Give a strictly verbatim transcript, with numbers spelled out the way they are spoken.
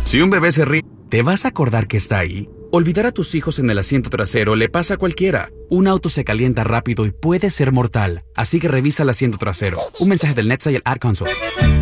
Si un bebé se ríe, ¿te vas a acordar que está ahí? Olvidar a tus hijos en el asiento trasero le pasa a cualquiera. Un auto se calienta rápido y puede ser mortal, así que revisa el asiento trasero. Un mensaje del NetSail Ad Console.